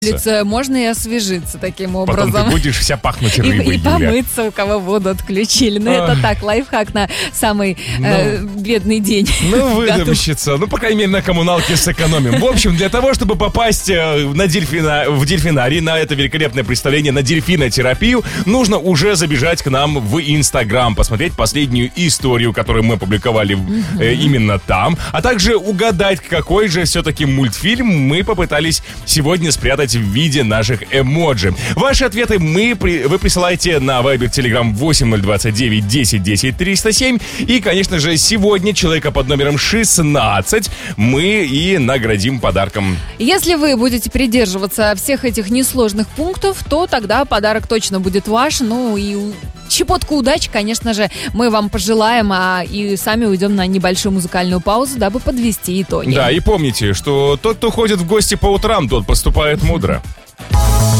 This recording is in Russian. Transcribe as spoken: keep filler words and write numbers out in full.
Можно и освежиться таким образом. Потом ты будешь вся пахнуть рыбой, И, и помыться, у кого воду отключили. Ну, это так, лайфхак на самый ну, э, бедный день. Ну, выдумщица. Ну, по крайней мере, на коммуналке сэкономим. В общем, для того, чтобы попасть на дельфина, в дельфинарий, на это великолепное представление, на дельфинотерапию, нужно уже забежать к нам в Инстаграм, посмотреть последнюю историю, которую мы опубликовали mm-hmm. э, именно там, а также угадать, какой же все-таки мультфильм мы попытались сегодня спрятать в виде наших эмоджи. Ваши ответы мы, вы присылаете на Viber Telegram восемь ноль двадцать девять десять десять триста семь. И, конечно же, сегодня человека под номером шестнадцать мы и наградим подарком. Если вы будете придерживаться всех этих несложных пунктов, то тогда подарок точно будет ваш. Ну и щепотку удачи, конечно же, мы вам пожелаем, а и сами уйдем на небольшую музыкальную паузу, дабы подвести итоги. Да, и помните, что тот, кто ходит в гости по утрам, тот поступает мудро.